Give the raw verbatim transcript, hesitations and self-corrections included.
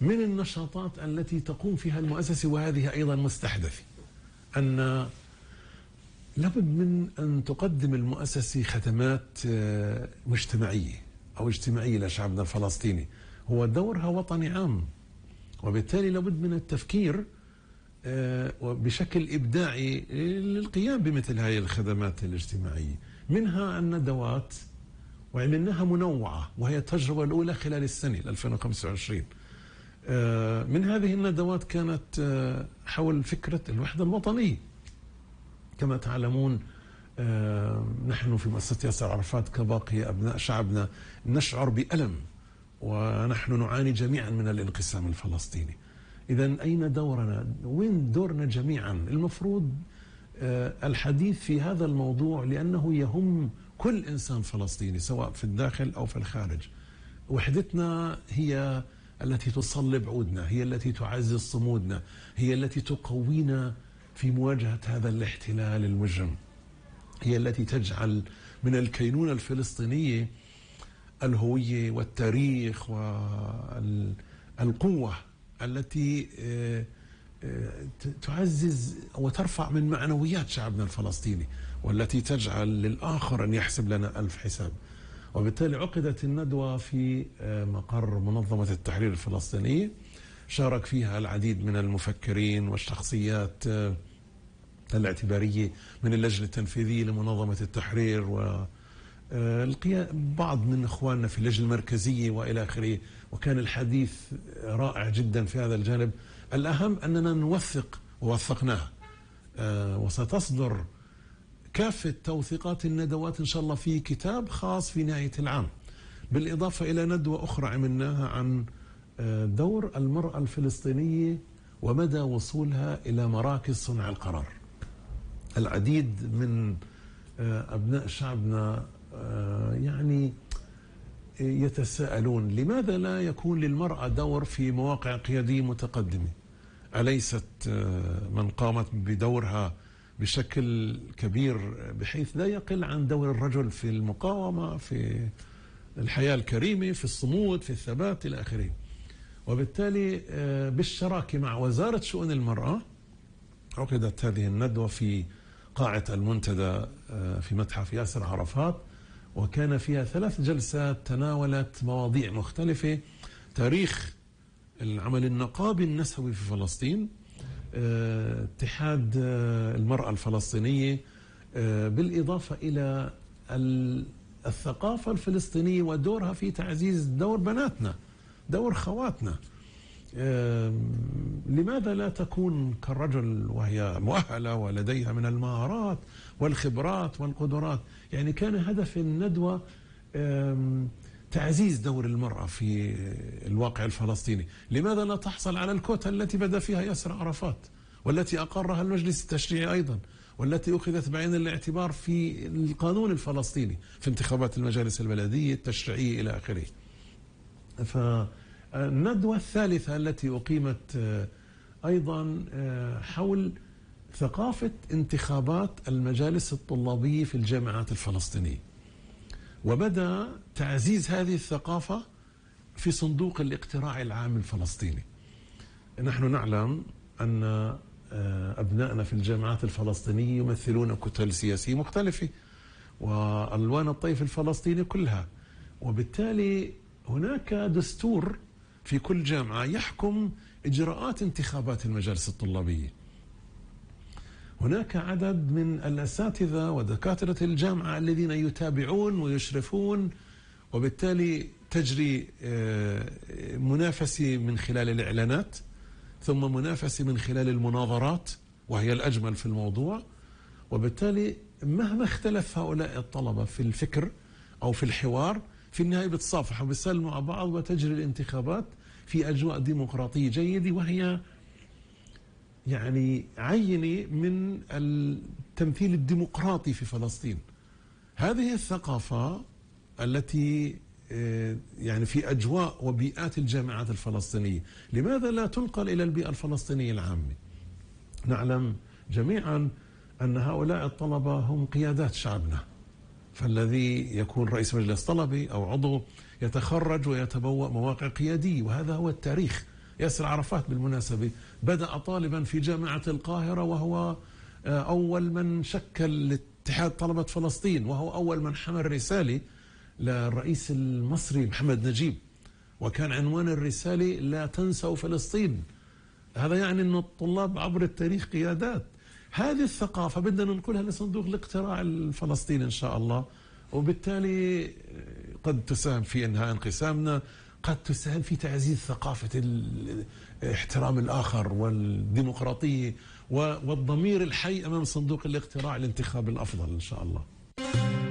من النشاطات التي تقوم فيها المؤسسة، وهذه أيضا مستحدثة، أن لابد من أن تقدم المؤسسة خدمات مجتمعية أو اجتماعية لشعبنا الفلسطيني. هو دورها وطني عام، وبالتالي لابد من التفكير بشكل إبداعي للقيام بمثل هذه الخدمات الاجتماعية. منها الندوات، وعملناها منوعة، وهي التجربة الأولى خلال السنة ألفين وخمسة وعشرين. من هذه الندوات كانت حول فكرة الوحدة الوطنية. كما تعلمون نحن في مؤسسة ياسر عرفات كباقي أبناء شعبنا نشعر بألم، ونحن نعاني جميعا من الانقسام الفلسطيني. إذن أين دورنا؟ وين دورنا جميعا؟ المفروض الحديث في هذا الموضوع، لأنه يهم كل إنسان فلسطيني سواء في الداخل أو في الخارج. وحدتنا هي التي تصلب عودنا، هي التي تعزز صمودنا، هي التي تقوينا في مواجهة هذا الاحتلال المجرم، هي التي تجعل من الكينونة الفلسطينية الهوية والتاريخ والقوة التي تعزز وترفع من معنويات شعبنا الفلسطيني، والتي تجعل للآخر أن يحسب لنا ألف حساب. وبالتالي عقدت الندوة في مقر منظمة التحرير الفلسطينية، شارك فيها العديد من المفكرين والشخصيات الاعتبارية من اللجنة التنفيذية لمنظمة التحرير، و بعض من اخواننا في اللجنه المركزيه والى اخره. وكان الحديث رائع جدا في هذا الجانب. الاهم اننا نوثق، ووثقناها، وستصدر كافه توثيقات الندوات ان شاء الله في كتاب خاص في نهايه العام، بالاضافه الى ندوه اخرى عملناها عن دور المراه الفلسطينيه ومدى وصولها الى مراكز صنع القرار. العديد من ابناء شعبنا يعني يتساءلون لماذا لا يكون للمرأة دور في مواقع قيادية متقدمة؟ أليست من قامت بدورها بشكل كبير بحيث لا يقل عن دور الرجل في المقاومة، في الحياة الكريمة، في الصمود، في الثبات إلى آخره؟ وبالتالي بالشراكة مع وزارة شؤون المرأة عقدت هذه الندوة في قاعة المنتدى في متحف ياسر عرفات، وكان فيها ثلاث جلسات تناولت مواضيع مختلفة: تاريخ العمل النقابي النسوي في فلسطين، اتحاد المرأة الفلسطينية، بالإضافة إلى الثقافة الفلسطينية ودورها في تعزيز دور بناتنا، دور خواتنا. لماذا لا تكون كالرجل وهي مؤهلة ولديها من المهارات والخبرات والقدرات؟ يعني كان هدف الندوة تعزيز دور المرأة في الواقع الفلسطيني. لماذا لا تحصل على الكوتا التي بدأ فيها ياسر عرفات، والتي أقرها المجلس التشريعي أيضا، والتي أخذت بعين الاعتبار في القانون الفلسطيني في انتخابات المجالس البلدية التشريعية إلى آخره؟ فالندوة الثالثة التي أقيمت أيضا حول ثقافة انتخابات المجالس الطلابية في الجامعات الفلسطينية، وبدأ تعزيز هذه الثقافة في صندوق الاقتراع العام الفلسطيني. نحن نعلم أن أبنائنا في الجامعات الفلسطينية يمثلون كتل سياسية مختلفة وألوان الطيف الفلسطيني كلها، وبالتالي هناك دستور في كل جامعة يحكم إجراءات انتخابات المجالس الطلابية. هناك عدد من الأساتذة ودكاترة الجامعة الذين يتابعون ويشرفون، وبالتالي تجري منافسة من خلال الإعلانات، ثم منافسة من خلال المناظرات وهي الأجمل في الموضوع. وبالتالي مهما اختلف هؤلاء الطلبة في الفكر أو في الحوار، في النهاية بتصافحوا وبيسلموا مع بعض، وتجري الانتخابات في أجواء ديمقراطية جيدة، وهي يعني عينة من التمثيل الديمقراطي في فلسطين. هذه الثقافة التي يعني في أجواء وبيئات الجامعات الفلسطينية، لماذا لا تنقل إلى البيئة الفلسطينية العامة؟ نعلم جميعا أن هؤلاء الطلبة هم قيادات شعبنا، فالذي يكون رئيس مجلس طلبي أو عضو يتخرج ويتبوأ مواقع قيادية، وهذا هو التاريخ ياسر عرفات بالمناسبة بدأ طالبا في جامعة القاهرة، وهو أول من شكل اتحاد طلبة فلسطين، وهو أول من حمل رسالة للرئيس المصري محمد نجيب، وكان عنوان الرسالة لا تنسوا فلسطين. هذا يعني أن الطلاب عبر التاريخ قيادات. هذه الثقافة بدنا ننقلها لصندوق الاقتراع الفلسطيني إن شاء الله، وبالتالي قد تساهم في إنهاء انقسامنا، قد تساهم في تعزيز ثقافة احترام الآخر والديمقراطية والضمير الحي أمام صندوق الاقتراع، الانتخاب الأفضل إن شاء الله.